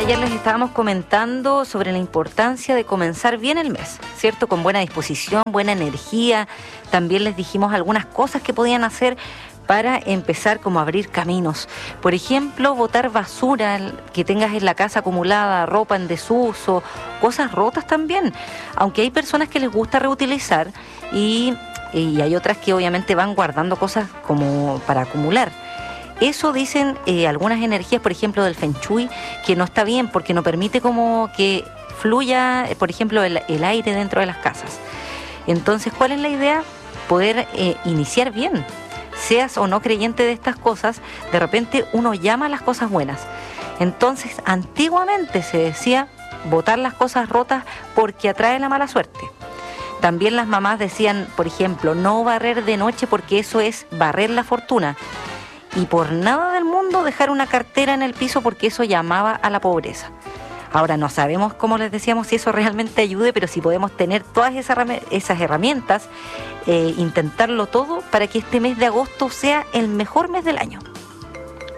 ayer les estábamos comentando sobre la importancia de comenzar bien el mes, ¿cierto? Con buena disposición, buena energía. También les dijimos algunas cosas que podían hacer para empezar como a abrir caminos. Por ejemplo, botar basura que tengas en la casa acumulada, ropa en desuso, cosas rotas también. Aunque hay personas que les gusta reutilizar y hay otras que obviamente van guardando cosas como para acumular. Eso dicen algunas energías, por ejemplo, del Feng Shui, que no está bien porque no permite como que fluya, por ejemplo, el aire dentro de las casas. Entonces, ¿cuál es la idea? Poder iniciar bien. Seas o no creyente de estas cosas, de repente uno llama a las cosas buenas. Entonces, antiguamente se decía botar las cosas rotas porque atrae la mala suerte. También las mamás decían, por ejemplo, no barrer de noche porque eso es barrer la fortuna. Y por nada del mundo dejar una cartera en el piso porque eso llamaba a la pobreza. Ahora no sabemos, como les decíamos, si eso realmente ayude, pero si podemos tener todas esas herramientas, intentarlo todo para que este mes de agosto sea el mejor mes del año.